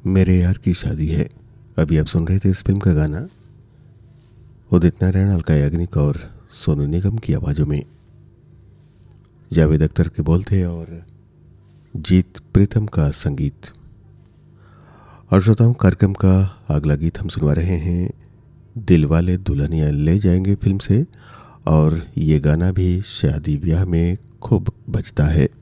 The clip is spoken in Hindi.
मेरे यार की शादी है। अभी आप सुन रहे थे इस फिल्म का गाना उदित नारायण, अलका याग्निक और सोनू निगम की आवाज़ों में। जावेद अख्तर के बोल थे और जीत प्रीतम का संगीत। और श्रोताओं, कार्यक्रम का अगला गीत हम सुनवा रहे हैं दिल वाले दुल्हनिया ले जाएंगे फिल्म से। और ये गाना भी शादी ब्याह में खूब बजता है।